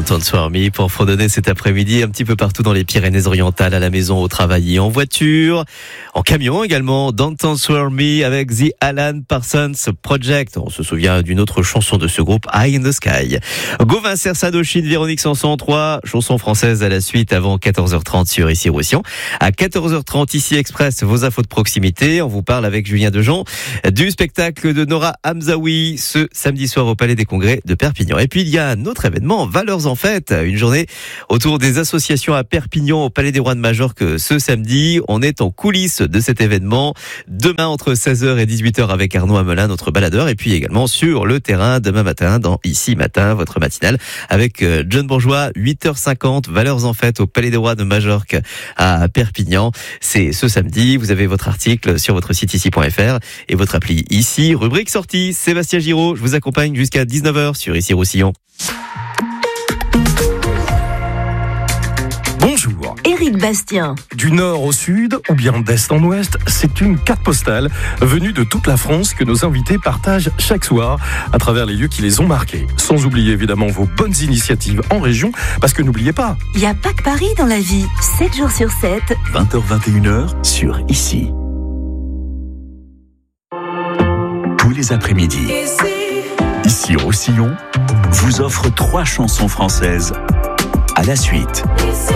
Don't Swear Me pour fredonner cet après-midi un petit peu partout dans les Pyrénées-Orientales, à la maison, au travail et en voiture, en camion également. Don't Swear Me avec The Alan Parsons Project. On se souvient d'une autre chanson de ce groupe, High in the Sky. Gauvin, Sadochine, Véronique Sanson, 3 chansons françaises à la suite avant 14h30 sur Ici Roussillon. À 14h30 ici Express, vos infos de proximité. On vous parle avec Julien Dejean du spectacle de Nora Hamzaoui ce samedi soir au Palais des Congrès de Perpignan. Et puis il y a un autre événement, Valeurs en Fête, une journée autour des associations à Perpignan au Palais des Rois de Majorque ce samedi. On est en coulisses de cet événement demain entre 16h et 18h avec Arnaud Amelin, notre baladeur, et puis également sur le terrain demain matin dans Ici Matin, votre matinale avec John Bourgeois, 8h50, Valeurs en Fête au Palais des Rois de Majorque à Perpignan. C'est ce samedi, vous avez votre article sur votre site ici.fr et votre appli Ici, rubrique sortie. Sébastien Giraud, je vous accompagne jusqu'à 19h sur Ici Roussillon. Bonjour. Éric Bastien. Du nord au sud ou bien d'est en ouest, c'est une carte postale venue de toute la France que nos invités partagent chaque soir à travers les lieux qui les ont marqués. Sans oublier évidemment vos bonnes initiatives en région, parce que n'oubliez pas, Il n'y a pas que Paris dans la vie. 7 jours sur 7. 20h-21h sur Ici. Tous les après-midi, Ici Roussillon vous offre 3 chansons françaises à la suite.